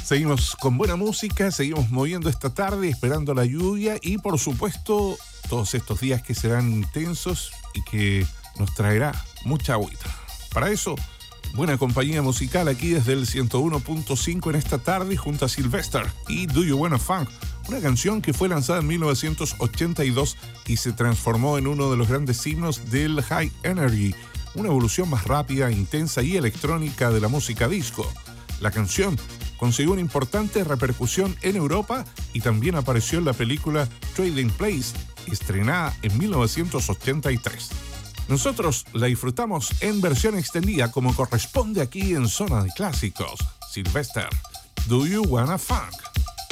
Seguimos con buena música, seguimos moviendo esta tarde, esperando la lluvia y por supuesto todos estos días que serán intensos y que nos traerá mucha agüita. Para eso, buena compañía musical aquí desde el 101.5 en esta tarde junto a Sylvester y Do You Wanna Funk, una canción que fue lanzada en 1982 y se transformó en uno de los grandes himnos del High Energy, una evolución más rápida, intensa y electrónica de la música disco. La canción consiguió una importante repercusión en Europa y también apareció en la película Trading Place, estrenada en 1983. Nosotros la disfrutamos en versión extendida como corresponde aquí en Zona de Clásicos. Sylvester, Do You Wanna Funk?